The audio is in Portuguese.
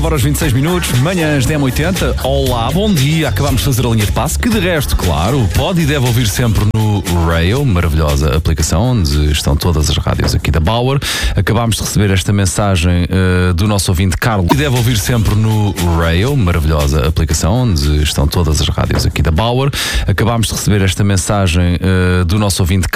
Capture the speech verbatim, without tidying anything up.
nove horas e vinte e seis minutos, manhãs dez e oitenta. Olá, bom dia. Acabámos de fazer a linha de passe, que de resto, claro, pode e deve ouvir sempre no Rail, maravilhosa aplicação onde estão todas as rádios aqui da Bauer. Acabámos de receber esta mensagem uh, do nosso ouvinte Carlos, e deve ouvir sempre no Rail, maravilhosa aplicação onde estão todas as rádios aqui da Bauer. Acabámos de receber esta mensagem uh, do nosso ouvinte